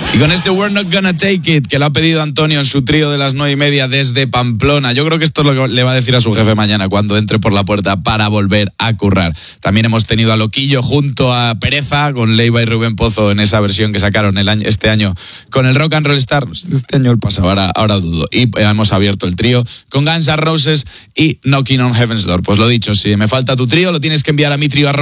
Y con este We're Not Gonna Take It, que lo ha pedido Antonio en su trío de las 9:30 desde Pamplona. Yo creo que esto es lo que le va a decir a su jefe mañana cuando entre por la puerta para volver a currar. También hemos tenido a Loquillo junto a Pereza, con Leiva y Rubén Pozo en esa versión que sacaron este año con el Rock and Roll Star. Este año el pasado, ahora dudo. Y hemos abierto el trío con Guns N' Roses y Knocking on Heaven's Door. Pues lo dicho, si me falta tu trío, lo tienes que enviar a mi trío